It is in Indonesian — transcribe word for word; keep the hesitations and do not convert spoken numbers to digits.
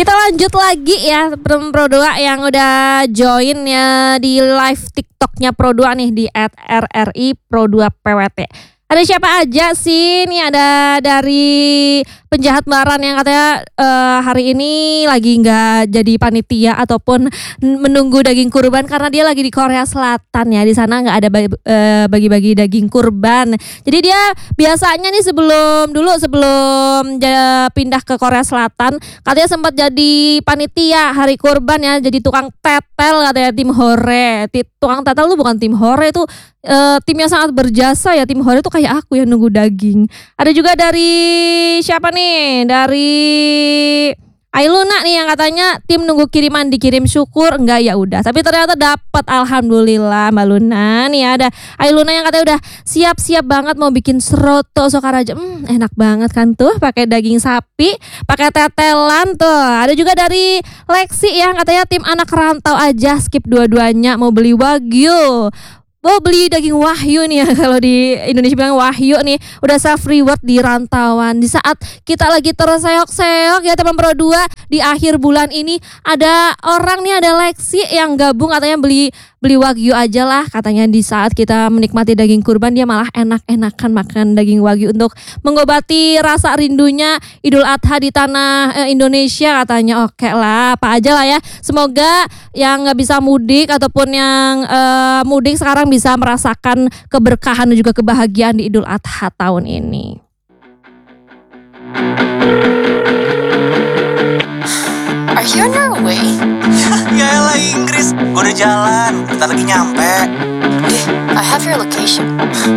Kita lanjut lagi ya, Pro dua yang udah join ya di live TikToknya Pro dua nih di et er er i Pro dua P W T. Ada siapa aja sih? Nih ada dari penjahat baran yang katanya uh, hari ini lagi nggak jadi panitia ataupun menunggu daging kurban karena dia lagi di Korea Selatan ya. Di sana nggak ada bagi-bagi daging kurban. Jadi dia biasanya nih sebelum dulu sebelum pindah ke Korea Selatan katanya sempat jadi panitia hari kurban ya. Jadi tukang tetel katanya tim Hore. Tukang tetel tuh bukan tim Hore itu. Uh, tim yang sangat berjasa ya, tim Hore tuh kayak aku yang nunggu daging. Ada juga dari siapa nih? Dari Ailuna nih yang katanya tim nunggu kiriman dikirim syukur enggak ya udah. Tapi ternyata dapat, alhamdulillah Mbak Luna. Nih ada Ailuna yang katanya udah siap-siap banget mau bikin seroto Sokaraja. Hmm, enak banget kan tuh pakai daging sapi, pakai tetelan tuh. Ada juga dari Lexi yang katanya tim anak rantau aja skip dua-duanya mau beli wagyu. Oh beli daging wahyu nih ya, kalau di Indonesia bilang wahyu nih, udah self reward di rantauan. Di saat kita lagi terseok-seok ya teman Pro dua di akhir bulan ini ada orang nih, ada Lexi yang gabung katanya beli beli wagyu aja lah katanya. Di saat kita menikmati daging kurban dia malah enak-enakan makan daging wagyu untuk mengobati rasa rindunya Idul Adha di tanah eh, Indonesia katanya. Oke lah, apa aja lah ya. Semoga yang nggak bisa mudik ataupun yang eh, mudik sekarang bisa merasakan keberkahan dan juga kebahagiaan di Idul Adha tahun ini. Are you on your way? Ya elah Inggris, gue udah jalan, bentar lagi nyampe. I have your location.